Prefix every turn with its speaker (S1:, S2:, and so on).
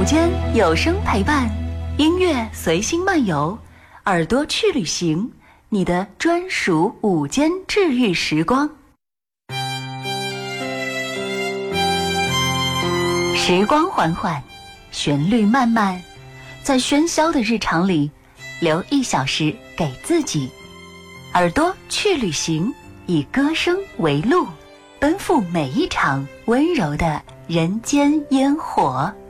S1: 间有声陪伴，音乐随心漫游，耳朵去旅行，你的专属午间治愈时光。时光缓缓，旋律慢慢，在喧嚣的日常里，留1小时给自己。耳朵去旅行，以歌声为路，奔赴每一场温柔的人间烟火。